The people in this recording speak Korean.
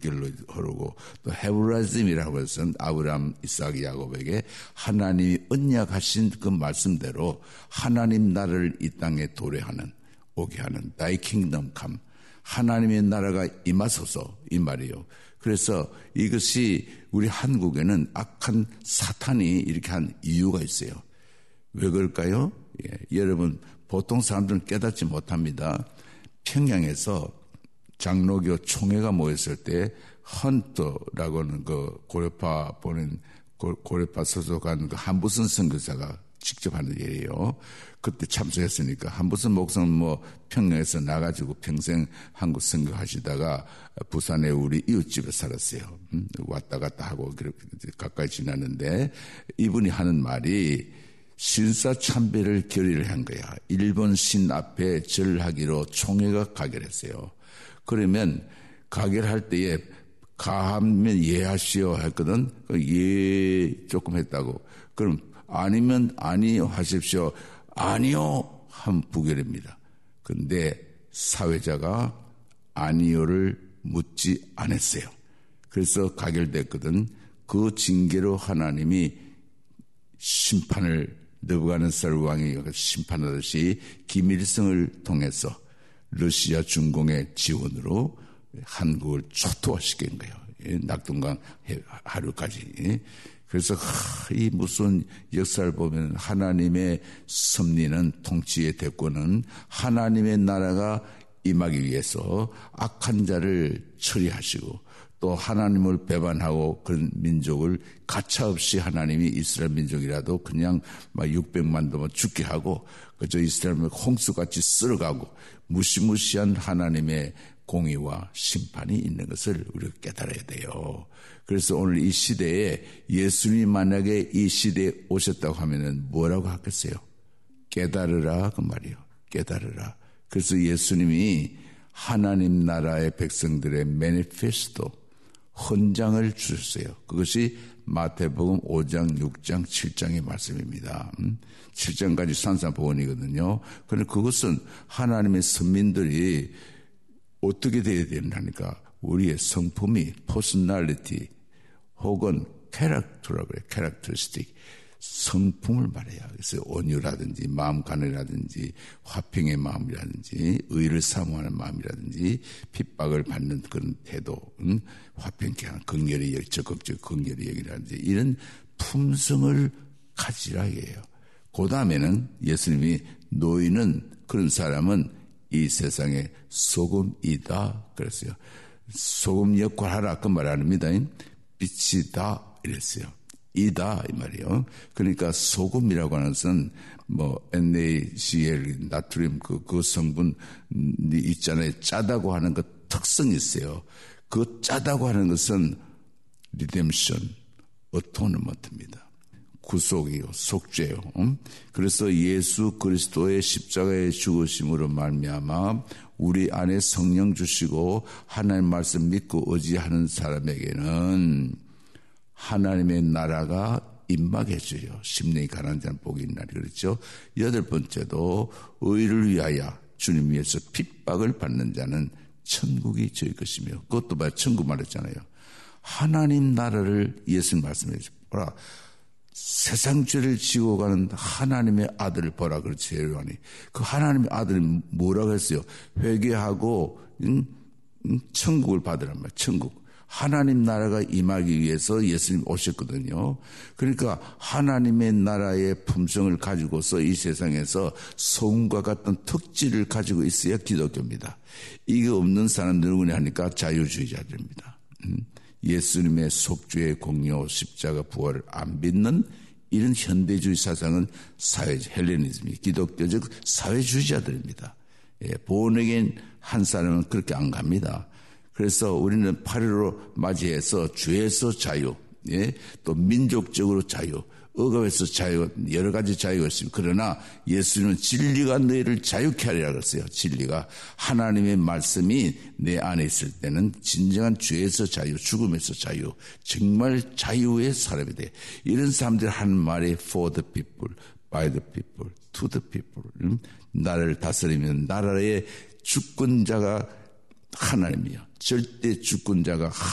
물결로 흐르고 또 헤브라즘이라고 해서 아브라함, 이삭, 야곱에게 하나님이 언약하신 그 말씀대로 하나님 나라를 이 땅에 도래하는 오게 하는 Thy kingdom come 하나님의 나라가 임하소서 이 말이에요. 그래서 이것이 우리 한국에는 악한 사탄이 이렇게 한 이유가 있어요. 왜 그럴까요? 여러분 보통 사람들은 깨닫지 못합니다. 평양에서 장로교 총회가 모였을 때 헌터라고 하는 그 고려파 보낸 고려파 소속한 그 한부선 선교사가 직접 하는 일이에요. 그때 참석했으니까 한부선 목사는 뭐 평양에서 나가지고 평생 한국 선교하시다가 부산에 우리 이웃집에 살았어요. 왔다 갔다 하고 그렇게 가까이 지났는데 이분이 하는 말이 신사참배를 결의를 한 거야. 일본 신 앞에 절하기로 총회가 가결했어요. 그러면 가결할 때에 가하면 예하시오 했거든. 예 조금 했다고. 그럼 아니면 아니요 하십시오. 아니요 하면 부결입니다. 그런데 사회자가 아니요를 묻지 않았어요. 그래서 가결됐거든. 그 징계로 하나님이 심판을 느부갓네살 왕이 심판하듯이 김일성을 통해서 러시아 중공의 지원으로 한국을 초토화시킨 거예요. 낙동강 하루까지. 그래서 이 무슨 역사를 보면 하나님의 섭리는 통치의 대권은 하나님의 나라가 임하기 위해서 악한 자를 처리하시고 또 하나님을 배반하고 그런 민족을 가차없이 하나님이 이스라엘 민족이라도 그냥 막 600만도 죽게 하고 그저 이스라엘을 홍수같이 쓸어가고 무시무시한 하나님의 공의와 심판이 있는 것을 우리가 깨달아야 돼요. 그래서 오늘 이 시대에 예수님이 만약에 이 시대에 오셨다고 하면은 뭐라고 하겠어요? 깨달으라 그 말이에요. 깨달으라. 그래서 예수님이 하나님 나라의 백성들의 매니페스토 헌장을 주셨어요. 그것이 마태복음 5장, 6장, 7장의 말씀입니다. 7장까지 산상보원이거든요. 그런데 그것은 하나님의 선민들이 어떻게 되어야 되느냐니까 우리의 성품이 퍼스널리티 혹은 캐릭터라고 그래요. 캐릭터리스틱. 성품을 말해요. 그래서 온유라든지 마음간이라든지 화평의 마음이라든지 의를 사모하는 마음이라든지 핍박을 받는 그런 태도, 화평케 하는 긍휼의 역, 적극적 긍휼의 역이라든지 이런 품성을 가지라 해요. 그 다음에는 예수님이 너희는 그런 사람은 이 세상의 소금이다 그랬어요. 소금 역할하라 그 말 아닙니다. 빛이다 이랬어요. 이다 이 말이에요. 그러니까 소금이라고 하는 것은 뭐 NaCl 나트륨 그 성분이 있잖아요. 짜다고 하는 그 특성이 있어요. 그 짜다고 하는 것은 리뎀션, 어토너먼트입니다. 구속이요, 속죄요. 그래서 예수 그리스도의 십자가의 죽으심으로 말미암아 우리 안에 성령 주시고 하나님 말씀 믿고 의지하는 사람에게는 하나님의 나라가 임하게 해줘요. 심령이 가난한 자는 복이 있는 날이 그렇죠. 8번째도 의를 위하여 주님 위해서 핍박을 받는 자는 천국이 저희 것이며 그것도 봐 천국 말했잖아요. 하나님 나라를 예수님 말씀해 보라. 세상 죄를 지고 가는 하나님의 아들을 보라 그렇지 요한이. 그 하나님의 아들이 뭐라고 했어요? 회개하고 천국을 받으란 말이에요. 천국. 하나님 나라가 임하기 위해서 예수님 오셨거든요. 그러니까 하나님의 나라의 품성을 가지고서 이 세상에서 소금과 같은 특질을 가지고 있어야 기독교입니다. 이게 없는 사람들은 누구냐 하니까 자유주의자들입니다. 예수님의 속죄의 공로, 십자가 부활을 안 믿는 이런 현대주의 사상은 헬레니즘이 기독교적 사회주의자들입니다. 본에겐 한 사람은 그렇게 안 갑니다. 그래서 우리는 8.15로 맞이해서 죄에서 자유, 또 민족적으로 자유, 억압에서 자유, 여러 가지 자유가 있습니다. 그러나 예수님은 진리가 너희를 자유케 하리라 그랬어요. 진리가. 하나님의 말씀이 내 안에 있을 때는 진정한 죄에서 자유, 죽음에서 자유, 정말 자유의 사람이 돼. 이런 사람들이 하는 말이 for the people, by the people, to the people. 나라를 다스리면 나라의 주권자가 하나님이요. 절대 주권자가